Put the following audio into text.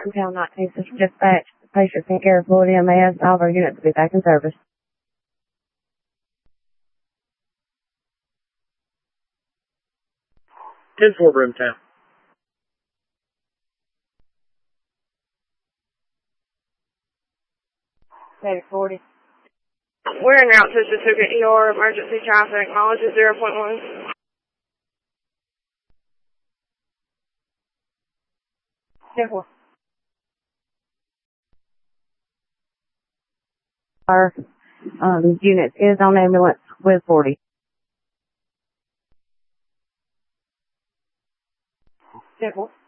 Until 19 Central Dispatch, patients in care of Fluid MAS, all of our units will be back in service. 10-4 Brimtown. Maybe 40. We're en route to Chattooga ER, emergency traffic, mileage is 0.1. Our unit is on ambulance with 40. 10-4.